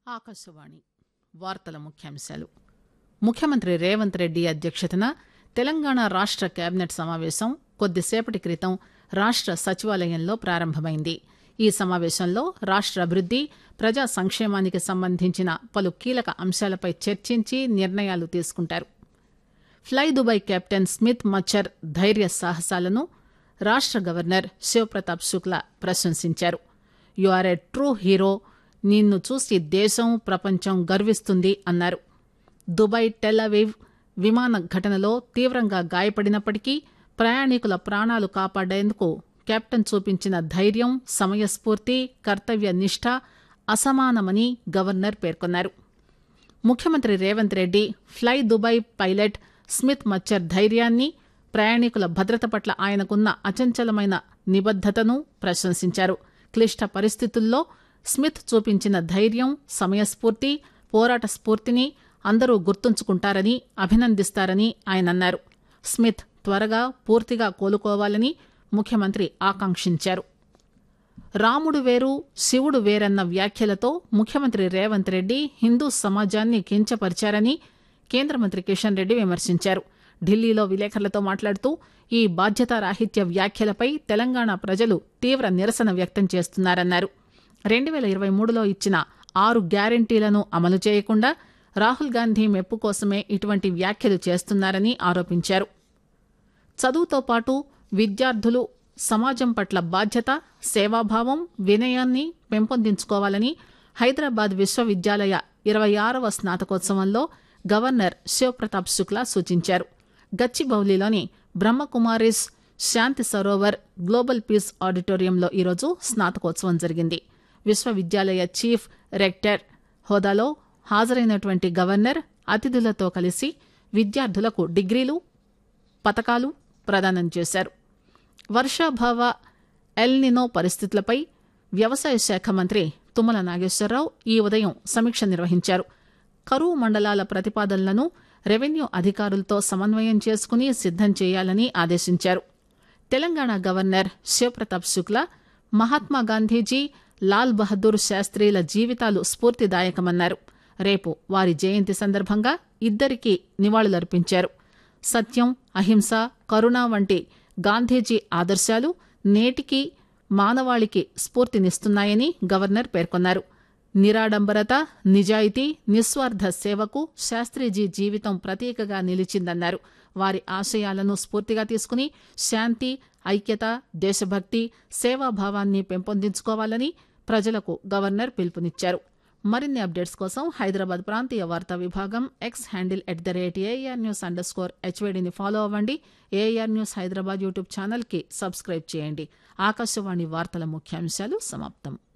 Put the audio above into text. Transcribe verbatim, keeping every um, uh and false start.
ఆకాశవాణి వార్తల ముఖ్యాంశాలు. ముఖ్యమంత్రి రేవంత్ రెడ్డి అధ్యక్షతన తెలంగాణ రాష్ట కేబినెట్ సమావేశం కొద్దిసేపటి క్రితం రాష్ట సచివాలయంలో ప్రారంభమైంది. ఈ సమావేశంలో రాష్ట అభివృద్ది, ప్రజా సంక్షేమానికి సంబంధించిన పలు కీలక అంశాలపై చర్చించి నిర్ణయాలు తీసుకుంటారు. ఫ్లై దుబాయ్ కెప్టెన్ స్మిత్ మచ్చర్ ధైర్య సాహసాలను రాష్ట గవర్నర్ శివప్రతాప్ శుక్లా ప్రశంసించారు. You are A true hero, నిన్ను చూసి దేశం, ప్రపంచం గర్విస్తుంది అన్నారు. దుబాయ్ టెల్ అవీవ్ విమాన ఘటనలో తీవ్రంగా గాయపడినప్పటికీ ప్రయాణికుల ప్రాణాలు కాపాడేందుకు కెప్టెన్ చూపించిన ధైర్యం, సమయస్ఫూర్తి, కర్తవ్య నిష్ఠ అసమానమని గవర్నర్ పేర్కొన్నారు. ముఖ్యమంత్రి Revanth Reddy fly Dubai pilot Smith మచ్చర్ ధైర్యాన్ని, ప్రయాణికుల భద్రత పట్ల ఆయనకున్న అచంచలమైన నిబద్దతను ప్రశంసించారు. క్లిష్ట పరిస్థితుల్లో స్మిత్ చూపించిన ధైర్యం, సమయస్ఫూర్తి, పోరాట స్ఫూర్తిని అందరూ గుర్తుంచుకుంటారని, అభినందిస్తారని ఆయన అన్నారు. స్మిత్ త్వరగా పూర్తిగా కోలుకోవాలని ముఖ్యమంత్రి ఆకాంక్షించారు. రాముడు వేరు, శివుడు వేరన్న వ్యాఖ్యలతో ముఖ్యమంత్రి రేవంత్ రెడ్డి హిందూ సమాజాన్ని కించపరిచారని కేంద్ర మంత్రి కిషన్ రెడ్డి విమర్శించారు. ఢిల్లీలో విలేకరులతో మాట్లాడుతూ ఈ బాధ్యతారాహిత్య వ్యాఖ్యలపై తెలంగాణ ప్రజలు తీవ్ర నిరసన వ్యక్తం చేస్తున్నారన్నారు. రెండు వేల ఇరవై మూడులో ఇచ్చిన ఆరు గ్యారంటీలను అమలు చేయకుండా రాహుల్ గాంధీ మెప్పు కోసమే ఇటువంటి వ్యాఖ్యలు చేస్తున్నారని ఆరోపించారు. చదువుతో పాటు విద్యార్థులు సమాజం పట్ల బాధ్యత, సేవాభావం, వినయాన్ని పెంపొందించుకోవాలని హైదరాబాద్ విశ్వవిద్యాలయ ఇరవై ఆరవ స్నాతకోత్సవంలో గవర్నర్ శివప్రతాప్ శుక్లా సూచించారు. గచ్చిబౌలిలోని బ్రహ్మకుమారిస్ శాంతి సరోవర్ గ్లోబల్ పీస్ ఆడిటోరియంలో ఈరోజు స్నాతకోత్సవం జరిగింది. విశ్వవిద్యాలయ చీఫ్ రెక్టర్ హోదాలో హాజరైనటువంటి గవర్నర్ అతిథులతో కలిసి విద్యార్థులకు డిగ్రీలు, పతకాలు ప్రదానం చేశారు. వర్షాభావ ఎల్నినో పరిస్థితులపై వ్యవసాయ శాఖ మంత్రి తుమ్మల నాగేశ్వరరావు ఈ ఉదయం సమీక్ష నిర్వహించారు. కరువు మండలాల ప్రతిపాదనలను రెవెన్యూ అధికారులతో సమన్వయం చేసుకుని సిద్దం చేయాలని ఆదేశించారు. తెలంగాణ గవర్నర్ శివప్రతాప్ శుక్లా మహాత్మాగాంధీజీ, లాల్ బహదూర్ శాస్త్రీల జీవితాలు స్ఫూర్తిదాయకమన్నారు. రేపు వారి జయంతి సందర్భంగా ఇద్దరికీ నివాళులర్పించారు. సత్యం, అహింస, కరుణ వంటి గాంధీజీ ఆదర్శాలు నేటికి మానవాళికి స్ఫూర్తినిస్తున్నాయని గవర్నర్ పేర్కొన్నారు. నిరాడంబరత, నిజాయితీ, నిస్వార్థ సేవకు శాస్త్రీజీ జీవితం ప్రతీకగా నిలిచిందన్నారు. వారి ఆశయాలను స్ఫూర్తిగా తీసుకుని శాంతి, ఐక్యత, దేశభక్తి, సేవాభావాన్ని పెంపొందించుకోవాలని ప్రజలకు గవర్నర్ పిలుపునిచ్చారు. మరిన్ని అప్డేట్స్ కోసం హైదరాబాద్ ప్రాంతీయ వార్తా విభాగం X handle at the rate AR news under score హెచ్వేడిని follow అవ్వండి. ఏఆర్ న్యూస్ హైదరాబాద్ యూట్యూబ్ ఛానల్కి సబ్స్క్రైబ్ చేయండి. ఆకాశవాణి వార్తల ముఖ్యాంశాలు సమాప్తం.